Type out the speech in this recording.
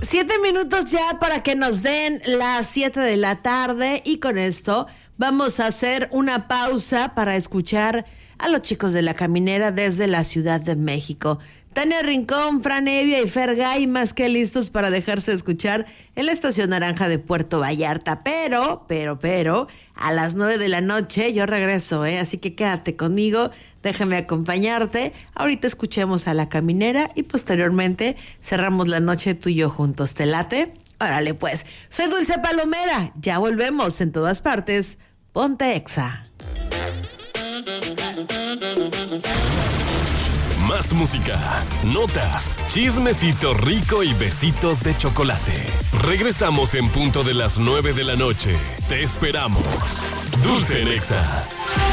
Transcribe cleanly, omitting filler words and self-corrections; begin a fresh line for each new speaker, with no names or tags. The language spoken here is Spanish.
7 minutos ya para que nos den las 7 de la tarde y con esto vamos a hacer una pausa para escuchar a los chicos de La Caminera desde la Ciudad de México. Tania Rincón, Fran Evia y Fer Gay más que listos para dejarse escuchar en la Estación Naranja de Puerto Vallarta. Pero, a las 9 de la noche yo regreso, así que quédate conmigo, déjame acompañarte. Ahorita escuchemos a La Caminera y posteriormente cerramos la noche tú y yo juntos. ¿Te late? Órale pues, soy Dulce Palomera, ya volvemos en todas partes. Ponte Exa.
Más música, notas, chismecito rico y besitos de chocolate. Regresamos en punto de las 9 de la noche. Te esperamos. Dulce en Exa.